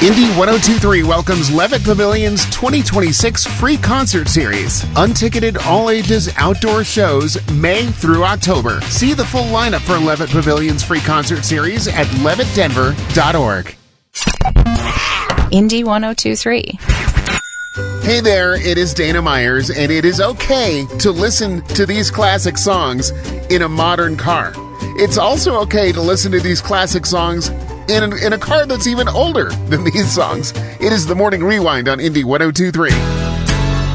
Indie 1023 welcomes Levitt Pavilion's 2026 free concert series. Unticketed all-ages outdoor shows May through October. See the full lineup for Levitt Pavilion's free concert series at levittdenver.org. Indie 1023. Hey there, it is Dana Myers, and it is okay to listen to these classic songs in a modern car. It's also okay to listen to these classic songs in a car that's even older than these songs. It is the Morning Rewind on Indie 1023.